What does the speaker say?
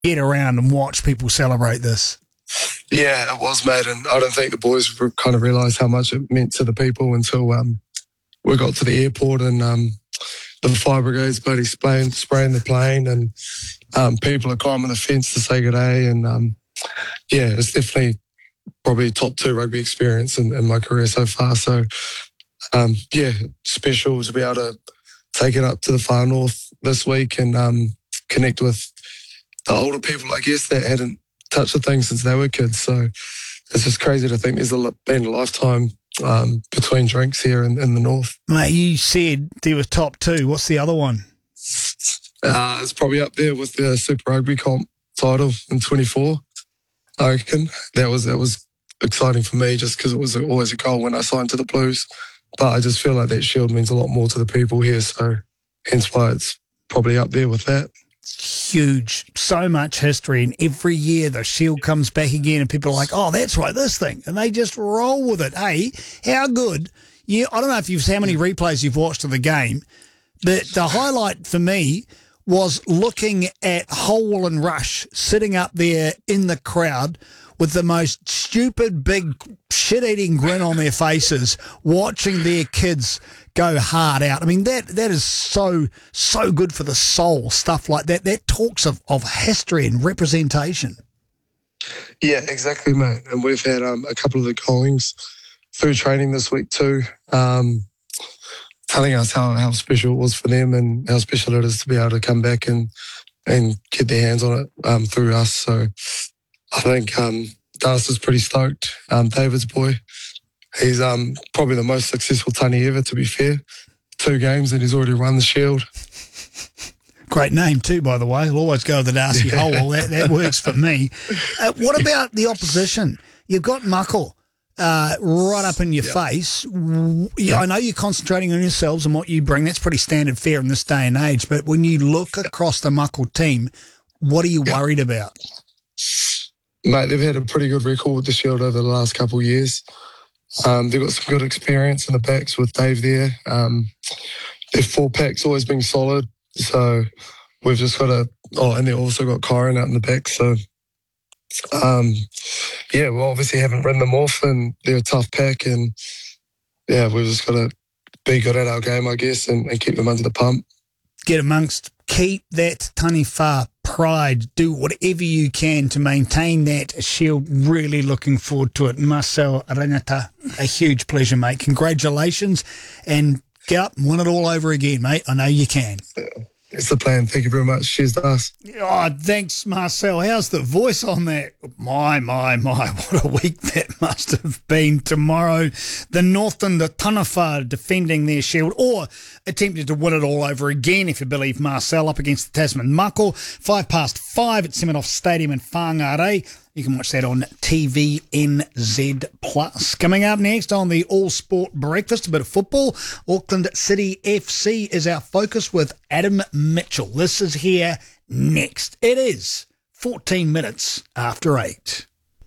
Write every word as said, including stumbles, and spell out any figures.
get around and watch people celebrate this. Yeah, it was, mate, and I don't think the boys kind of realised how much it meant to the people until um, we got to the airport and um, the fire brigade's bloody spraying, spraying the plane, and um, people are climbing the fence to say good day, and um, yeah, it's definitely probably a top two rugby experience in, in my career so far. So um, yeah, special to be able to take it up to the far north this week and um, connect with the older people, I guess, that hadn't touched the thing since they were kids. So it's just crazy to think there's a, been a lifetime um, between drinks here in, in the north. Mate, you said there was top two. What's the other one? Uh, it's probably up there with the Super Rugby comp title in twenty-four, I reckon. That was, that was exciting for me just because it was always a goal when I signed to the Blues. But I just feel like that shield means a lot more to the people here, so hence why it's probably up there with that. Huge. So much history, and every year the shield comes back again and people are like, oh, that's right, this thing. And they just roll with it. Hey, how good. Yeah, I don't know if you've how many replays you've watched of the game, but the highlight for me was looking at Hole and Rush sitting up there in the crowd with the most stupid, big, shit-eating grin on their faces, watching their kids go hard out. I mean, that that is so, so good for the soul, stuff like that. That talks of, of history and representation. Yeah, exactly, mate. And we've had um, a couple of the Collings through training this week too, um, telling us how, how special it was for them and how special it is to be able to come back and, and get their hands on it um, through us. So I think um, Darce is pretty stoked. Um, David's boy, he's um, probably the most successful tunny ever, to be fair. Two games and he's already won the shield. Great name too, by the way. I'll always go with the Darcy Yeah. Hole. That, that works for me. Uh, what about the opposition? You've got Muckle uh, right up in your Yep. face. Yeah, I know you're concentrating on yourselves and what you bring. That's pretty standard fare in this day and age. But when you look across the Muckle team, what are you Yep. worried about? Mate, they've had a pretty good record with the shield over the last couple of years. Um, they've got some good experience in the packs with Dave there. Um, their four pack's always been solid. So we've just got to, oh, and they've also got Kyron out in the back. So, um, yeah, we obviously haven't ridden them off and they're a tough pack. And, yeah, we've just got to be good at our game, I guess, and, and keep them under the pump. Get amongst, keep that Taniwha pride, do whatever you can to maintain that shield. Really looking forward to it. Marcel Renata, a huge pleasure, mate. Congratulations, and get up and win it all over again, mate. I know you can. It's the plan. Thank you very much. Cheers to us. Oh, thanks, Marcel. How's the voice on that? My, my, my, what a week that must have been. Tomorrow, the Northern, the Taniwha defending their shield, or attempted to win it all over again, if you believe Marcel, up against the Tasman Muckle. Five past five at Seminoff Stadium in Whangarei. You can watch that on T V N Z plus. Coming up next on the All Sport Breakfast, a bit of football. Auckland City F C is our focus with Adam Mitchell. This is here next. It is fourteen minutes after eight.